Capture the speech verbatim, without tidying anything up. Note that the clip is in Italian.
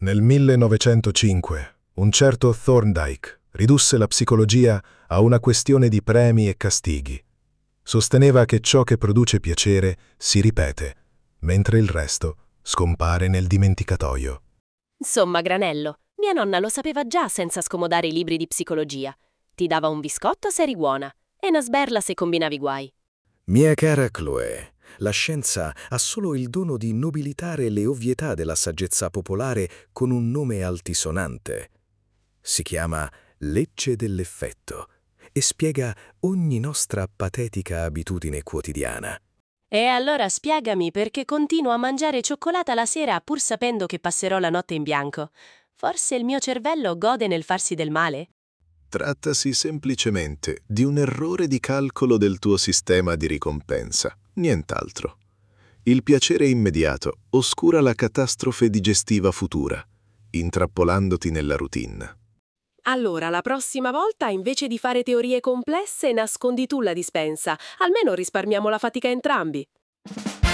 Nel millenovecentocinque, un certo Thorndike ridusse la psicologia a una questione di premi e castighi. Sosteneva che ciò che produce piacere si ripete, mentre il resto scompare nel dimenticatoio. Insomma, Granello, mia nonna lo sapeva già senza scomodare i libri di psicologia. Ti dava un biscotto se eri buona e una sberla se combinavi guai. Mia cara Chloe, la scienza ha solo il dono di nobilitare le ovvietà della saggezza popolare con un nome altisonante. Si chiama legge dell'effetto e spiega ogni nostra patetica abitudine quotidiana. E allora spiegami perché continuo a mangiare cioccolata la sera pur sapendo che passerò la notte in bianco. Forse il mio cervello gode nel farsi del male? Trattasi semplicemente di un errore di calcolo del tuo sistema di ricompensa, nient'altro. Il piacere immediato oscura la catastrofe digestiva futura, intrappolandoti nella routine. Allora, la prossima volta, invece di fare teorie complesse, nascondi tu la dispensa. Almeno risparmiamo la fatica entrambi.